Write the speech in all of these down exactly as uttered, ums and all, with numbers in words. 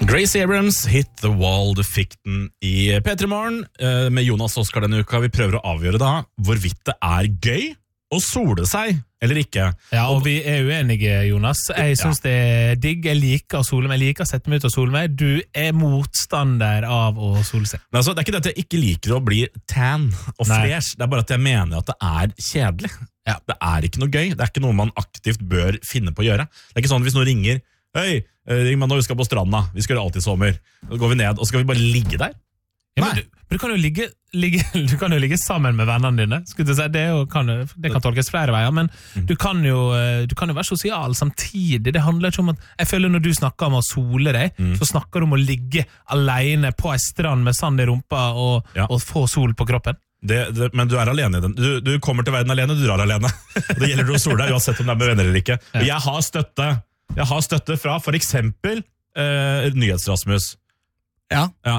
Grace Abrams, Hit the Wall, du fikk den i P tre Morgen med Jonas Oskar denne uka. Vi prøver å avgjøre da hvorvidt det er gøy å sole seg, eller ikke. Ja, og vi er uenige, Jonas. Jeg synes ja. det er digg, jeg liker å sole meg, jeg liker å sette meg ut og sole meg. Du er motstander av å sole seg. Men altså, det er ikke det at jeg ikke liker å bli tan og fresh, det er bare at jeg mener at det er kjedelig. Ja. Det er ikke noe gøy, det er ikke noe man aktivt bør finne på å gjøre. Det er ikke sånn hvis noen ringer, «Hei, ring meg når vi skal på stranda, vi skal gjøre alt i sommer». Så går vi ned, og så skal vi bare ligge der. Ja, men du, du, kan jo ligge, ligge, du kan jo ligge sammen med vennene dine. Skulle du si, det, jo, kan, det kan tolkes flere veier, men mm. du, kan jo, du kan jo være sosial samtidig. Det handler ikke om at, jeg føler når du snakker om å sole deg, mm. så snakker du om å ligge alene på en strand med sand i rumpa og, ja. og få sol på kroppen. Det, det, men du er alene i den. Du, du kommer til verden alene, du drar alene. Det gjelder å sole deg, uansett om det er med venner eller ikke. Ja. Jeg har støtte. Jeg har støtte fra for eksempel eh, Nyhetsrasmus. Ja. Ja.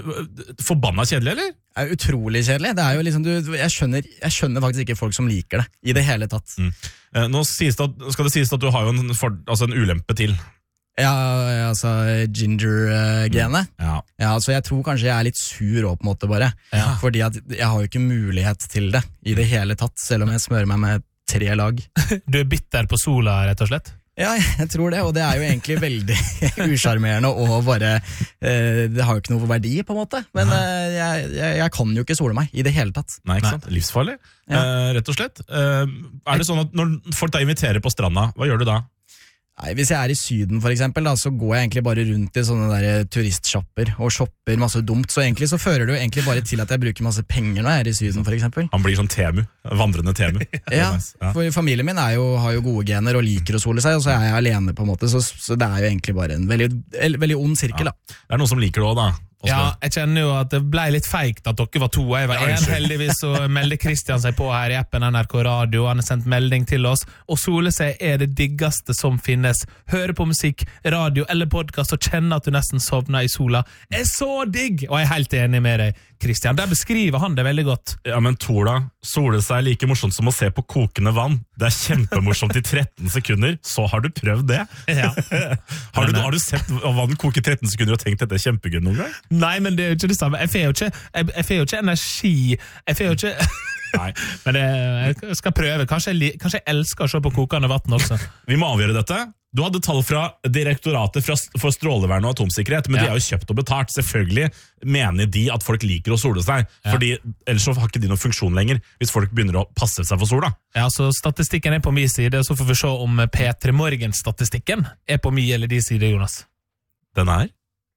Forbanna kjedelig, eller? Det er utrolig kjedelig. Det er jo liksom, du, jeg, skjønner, jeg skjønner faktisk ikke folk som liker det, i det hele tatt. Mm. Eh, nå sies det at, skal det sies at du har jo en, for, altså en ulempe til. Ja, altså ginger-genet. Mm. Ja. Ja, altså jeg tror kanskje jeg er litt sur også på en måte bare. Ja. Fordi at jeg har jo ikke mulighet til det, i det hele tatt, selv om jeg smører meg med tre lag. Du er bitter på sola, rett og slett? Ja, jeg tror det, og det er jo egentlig veldig usjarmerende og bare, eh, det har jo ikke noe verdi på en måte, men eh, jeg, jeg, jeg kan jo ikke sole meg i det hele tatt. Nei, ikke sant? Livsfarlig, ja. eh, rett og slett. Eh, er det sånn at når folk da inviterer på stranda, hva gjør du da? Nei, hvis jeg er i Syden for eksempel, da, så går jeg egentlig bare rundt i sånne der turistshopper og shopper masse dumt, så egentlig så fører det jo egentlig bare til at jeg bruker masse penger når jeg er i Syden for eksempel. Han blir sånn temu, vandrende temu. Ja, for familien min er jo, har jo gode gener og liker å sole seg, og så er jeg alene på en måte, så, så det er jo egentlig bare en veldig, veldig ond sirkel da. Ja. Det er noen som liker det også da. Ja, jeg kjenner jo at det ble litt feikt at dere var to, og jeg var en. Heldigvis så melder Kristian seg på her i appen N R K Radio, han har sendt melding til oss, og sole seg er det diggeste som finnes. Høre på musikk, radio eller podcast og kjenne at du nesten sovner i sola er så digg, og jeg er helt enig med deg, Kristian. Der beskriver han det veldig godt. Ja, men Tola, sole seg er like morsomt som å se på kokende vann. Det er kjempemorsomt i tretten sekunder, så har du prøvd det. Ja. har, du, har du sett vann koke tretten sekunder og tenkt dette er kjempegøy noen gang? Nei, men det er jo ikke det samme. Jeg får jo ikke, jeg, jeg får jo ikke energi. Jeg får jo ikke... Nei, men det, jeg skal prøve. Kanskje jeg, kanskje jeg elsker å se på kokende vatten også. Vi må avgjøre dette. Du hadde tall fra Direktoratet for strålevern og atomsikkerhet, men ja. De har jo kjøpt og betalt. Selvfølgelig mener de at folk liker å sole seg, ja. Fordi ellers så har ikke de noen funksjon lenger, hvis folk begynner å passe seg for sola. Ja, så statistikken er på min side, så får vi se om P tre Morgen-statistikken er på min eller de side, Jonas. Den er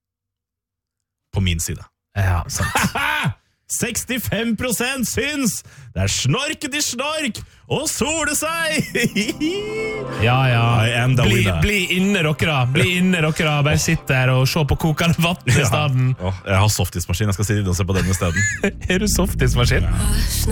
på min side. Ja, sant. sekstifem prosent syns det er snork de snork og sole seg. Ja, ja. Bli, bli inne dere da. Bli inne dere da. Bare sitt der og se på kokende vatten i stedet. Ja. Oh, jeg har softismaskin. Jeg skal si det og se på den i stedet. Er du softismaskin? Ja.